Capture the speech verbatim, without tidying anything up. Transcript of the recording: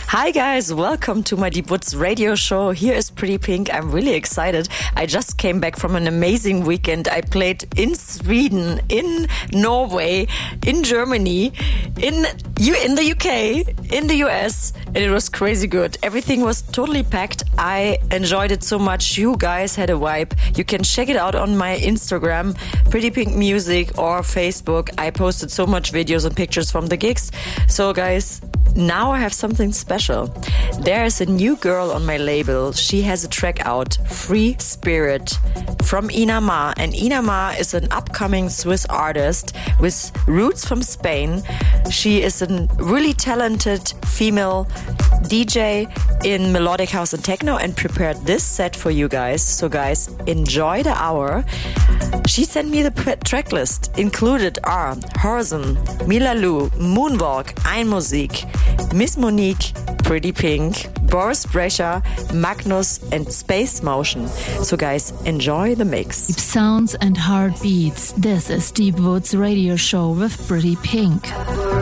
Hi guys, welcome to my Deep Woods radio show. Here is Pretty Pink. I'm really excited. I just came back from an amazing weekend. I played in Sweden, in Norway, in Germany, in U- in the U K, in the U S, and it was crazy good. Everything was totally packed. I enjoyed it so much. You guys had a vibe. You can check it out on my Instagram, Pretty Pink Music, or Facebook. I posted so much videos and pictures from the gigs. So guys, now I have something special. There is a new girl on my label. She has a track out, Free Spirit, from Ina Ma. And Ina Ma is an upcoming Swiss artist with roots from Spain. She is a really talented female D J in melodic house and techno and prepared this set for you guys. So guys, enjoy the hour. She sent me the track list. Included are Horizon, Mila Lu, Moonwalk, Einmusik, Miss Monique, Pretty Pink, Boris Brejcha, Magnus and Space Motion. So guys, enjoy the mix. Deep sounds and heartbeats. This is Deep Woods radio show with Pretty Pink.